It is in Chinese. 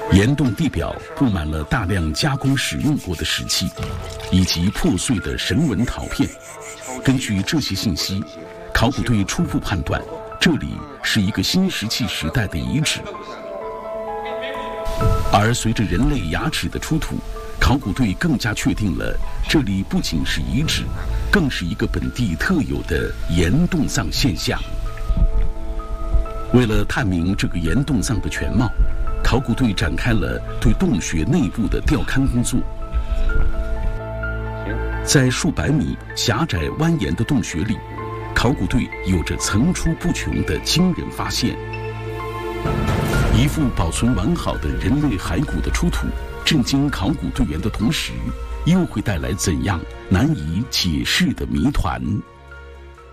岩洞地表布满了大量加工使用过的石器，以及破碎的绳纹陶片。根据这些信息，考古队初步判断，这里是一个新石器时代的遗址。而随着人类牙齿的出土，考古队更加确定了这里不仅是遗址，更是一个本地特有的岩洞葬现象。为了探明这个岩洞葬的全貌，考古队展开了对洞穴内部的调勘工作。在数百米狭窄蜿蜒的洞穴里，考古队有着层出不穷的惊人发现。一副保存完好的人类骸骨的出土，震惊考古队员的同时，又会带来怎样难以解释的谜团？